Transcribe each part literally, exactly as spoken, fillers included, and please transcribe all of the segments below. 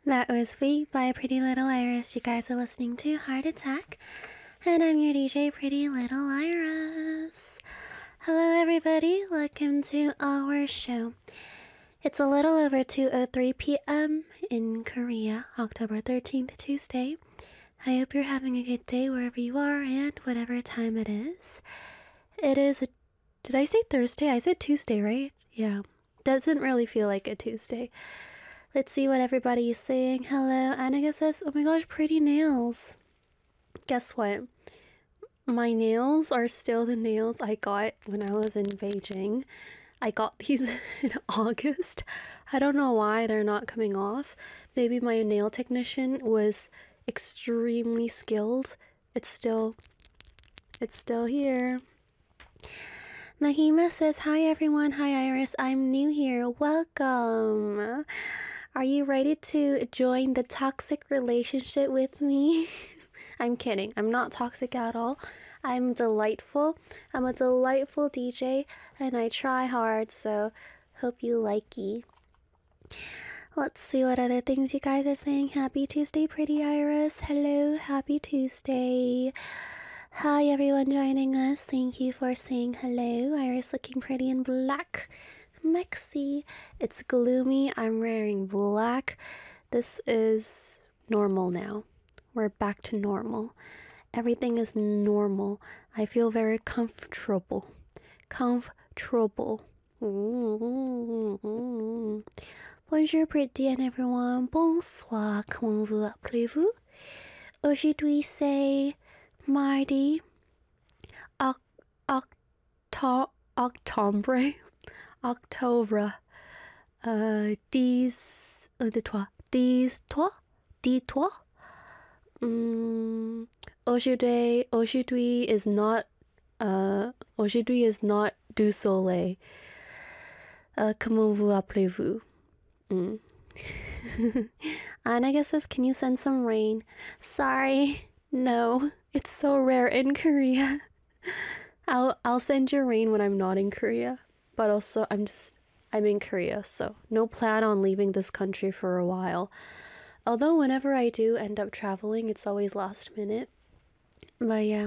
That was Weak by Pretty Little Iris. You guys are listening to Heart Attack, and I'm your D J, Pretty Little Iris. Hello everybody, welcome to our show. It's a little over two oh three p m in Korea, October thirteenth, Tuesday. I hope you're having a good day wherever you are and whatever time it is. It is a... Did I say Thursday? I said Tuesday, right? Yeah. Doesn't really feel like a Tuesday. Let's see what everybody is saying. Hello, Annika says, oh my gosh, pretty nails. Guess what? My nails are still the nails I got when I was in Beijing. I got these in August. I don't know why they're not coming off. Maybe my nail technician was extremely skilled. It's still, it's still here. Mahima says, hi everyone. Hi Iris. I'm new here. Welcome. Are you ready to join the toxic relationship with me? I'm kidding. I'm not toxic at all. I'm delightful. I'm a delightful D J and I try hard, so hope you like it. Let's see what other things you guys are saying. Happy Tuesday, Pretty Iris. Hello, happy Tuesday. Hi everyone joining us. Thank you for saying hello. Iris looking pretty in black. Mexi. It's gloomy. I'm wearing black. This is normal now. We're back to normal. Everything is normal. I feel very comfortable. Comfortable. Mm-hmm. Bonjour, pretty and everyone. Bonsoir. Comment vous appelez-vous? Aujourd'hui, c'est mardi. Octobre. Octobre. Octobre, uh, dix, un, deux, trois, dix, trois, dix, trois. Um, aujourd'hui, aujourd'hui is not, uh, aujourd'hui is not du soleil. Uh, comment vous appelez-vous? Mm. Anna says, can you send some rain? Sorry, no, it's so rare in Korea. I'll, I'll send you rain when I'm not in Korea. But also, I'm just, I'm in Korea, so no plan on leaving this country for a while. Although whenever I do end up traveling, it's always last minute. But yeah.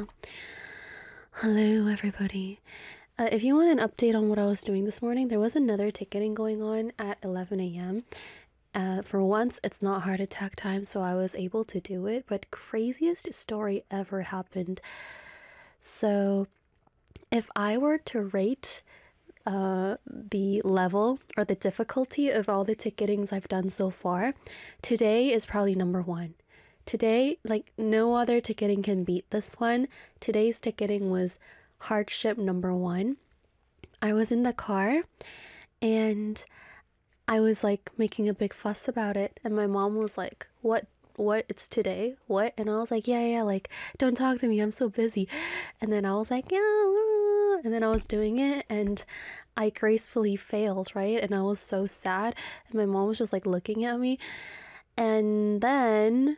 Hello, everybody. Uh, if you want an update on what I was doing this morning, there was another ticketing going on at eleven a m Uh, for once, it's not heart attack time, so I was able to do it. But craziest story ever happened. So, if I were to rate Uh, the level or the difficulty of all the ticketings I've done so far, today is probably number one. Today, like no other ticketing can beat this one. Today's ticketing was hardship number one. I was in the car and I was like making a big fuss about it, and my mom was like, what what it's today, what? And I was like, yeah yeah like don't talk to me, I'm so busy. And then I was like, yeah, and then I was doing it and I gracefully failed, right? And I was so sad, and my mom was just like looking at me. And then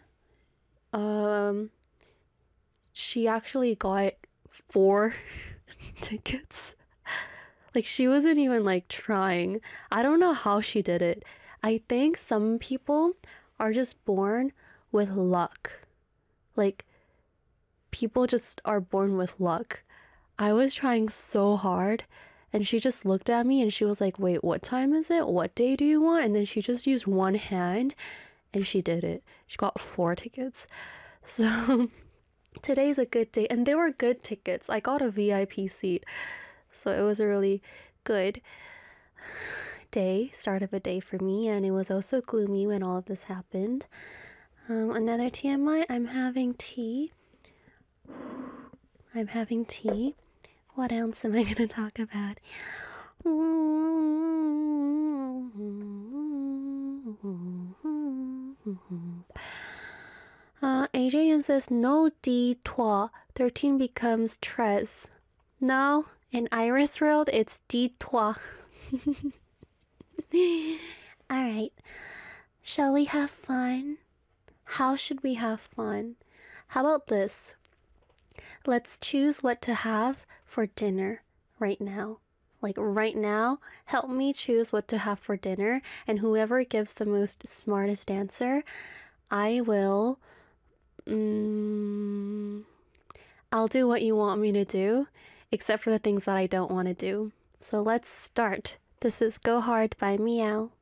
um she actually got four tickets. Like she wasn't even like trying. I don't know how she did it. I think some people are just born with luck. Like, people just are born with luck. I was trying so hard, and she just looked at me and she was like, wait, what time is it? What day do you want? And then she just used one hand and she did it. She got four tickets. So today's a good day, and they were good tickets. I got a V I P seat, so it was a really good day, start of a day for me, and it was also gloomy when all of this happened. Um, another T M I, I'm having tea. I'm having tea. What else am I going to talk about? Uh, Adrian says, no D trois. thirteen becomes treize. No, in Iris world, it's D trois. Alright, shall we have fun? How should we have fun? How about this? Let's choose what to have for dinner right now. Like right now, help me choose what to have for dinner, and whoever gives the most smartest answer, I will. Mm, I'll do what you want me to do, except for the things that I don't want to do. So let's start. This is Go Hard by Meow.